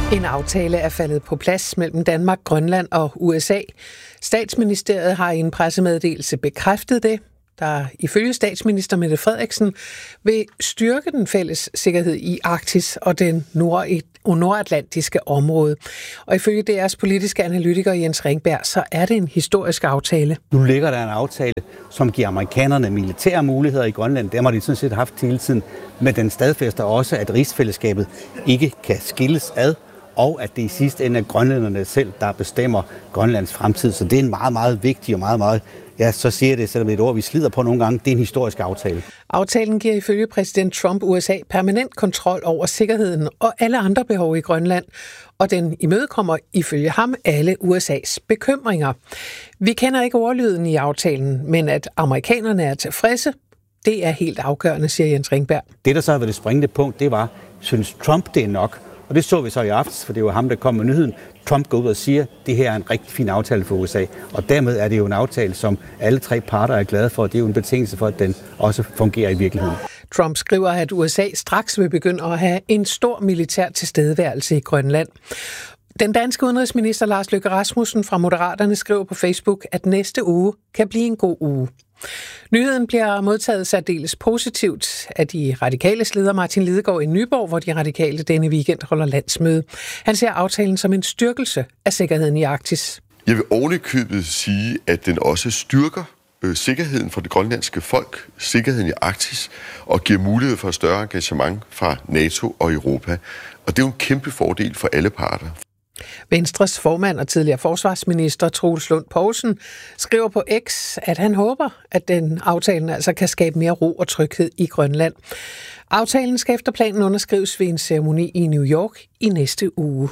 En aftale er faldet på plads mellem Danmark, Grønland og USA. Statsministeriet har i en pressemeddelelse bekræftet det, der ifølge statsminister Mette Frederiksen vil styrke den fælles sikkerhed i Arktis og den nordatlantiske område. Og ifølge DR's politiske analytiker Jens Ringberg, så er det en historisk aftale. Nu ligger der en aftale, som giver amerikanerne militære muligheder i Grønland. Det har de sådan set haft hele tiden, men den stadfæster også, at rigsfællesskabet ikke kan skilles ad, og at det i sidste ende er grønlænderne selv, der bestemmer Grønlands fremtid. Så det er en meget, meget vigtig og meget, ja, så siger det, selvom det er et ord, vi slider på nogle gange, det er en historisk aftale. Aftalen giver ifølge præsident Trump USA permanent kontrol over sikkerheden og alle andre behov i Grønland, og den imødekommer ifølge ham alle USA's bekymringer. Vi kender ikke ordlyden i aftalen, men at amerikanerne er tilfredse, det er helt afgørende, siger Jens Ringberg. Det, der så har været det springende punkt, det var, synes Trump det er nok? Og det så vi så i aftes, for det var ham, der kom med nyheden. Trump går ud og siger, at det her er en rigtig fin aftale for USA. Og dermed er det jo en aftale, som alle tre parter er glade for. Det er jo en betingelse for, at den også fungerer i virkeligheden. Trump skriver, at USA straks vil begynde at have en stor militær tilstedeværelse i Grønland. Den danske udenrigsminister Lars Løkke Rasmussen fra Moderaterne skriver på Facebook, at næste uge kan blive en god uge. Nyheden bliver modtaget særdeles positivt af de radikales leder Martin Lidegaard i Nyborg, hvor de radikale denne weekend holder landsmøde. Han ser aftalen som en styrkelse af sikkerheden i Arktis. Jeg vil ovenikøbet sige, at den også styrker sikkerheden for det grønlandske folk, sikkerheden i Arktis, og giver mulighed for et større engagement fra NATO og Europa. Og det er jo en kæmpe fordel for alle parter. Venstres formand og tidligere forsvarsminister Troels Lund Poulsen skriver på X, at han håber, at den aftalen altså kan skabe mere ro og tryghed i Grønland. Aftalen skal efter planen underskrives ved en ceremoni i New York i næste uge.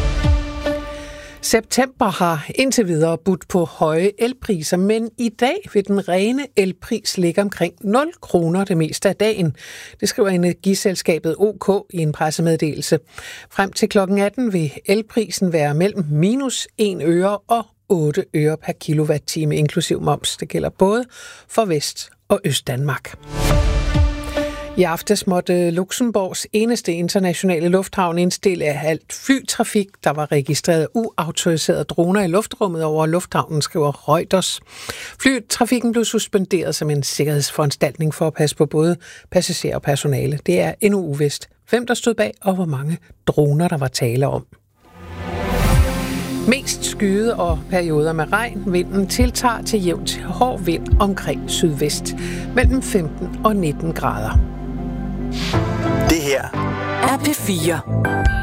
September har indtil videre budt på høje elpriser, men i dag vil den rene elpris ligge omkring 0 kroner det meste af dagen. Det skriver energiselskabet OK i en pressemeddelelse. Frem til kl. 18 vil elprisen være mellem minus 1 øre og 8 øre per kilowatt-time inklusiv moms. Det gælder både for Vest- og Østdanmark. I aftes måtte Luxembourgs eneste internationale lufthavn indstille alt flytrafik, der var registreret uautoriserede droner i luftrummet over lufthavnen, skriver Reuters. Flytrafikken blev suspenderet som en sikkerhedsforanstaltning for at passe på både passagerer og personale. Det er endnu uvist, hvem der stod bag og hvor mange droner der var tale om. Mest skyde og perioder med regn. Vinden tiltager til jævnt til hård vind omkring sydvest, mellem 15 og 19 grader. Det her er P4.